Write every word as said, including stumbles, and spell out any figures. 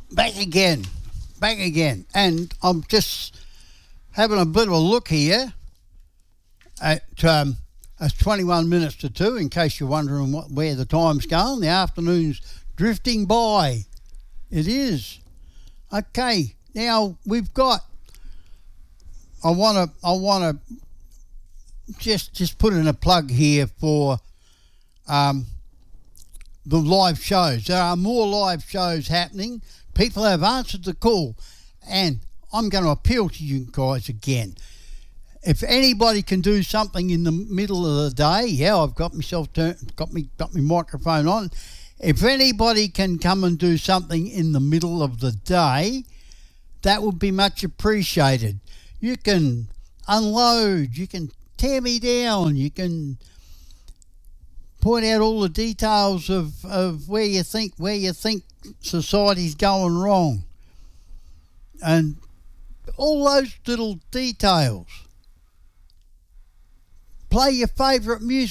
Back again, back again, and I'm just having a bit of a look here at um, it's twenty-one minutes to two. In case you're wondering what, where the time's going, the afternoon's drifting by. It is okay. Now we've got. I want to. I want to just just put in a plug here for um, the live shows. There are more live shows happening. People have answered the call, and I'm going to appeal to you guys again. If anybody can do something in the middle of the day, yeah, I've got myself turned, got me, got my microphone on. If anybody can come and do something in the middle of the day, that would be much appreciated. You can unload, you can tear me down, you can point out all the details of, of where you think where you think society's going wrong, and all those little details. Play your favourite music.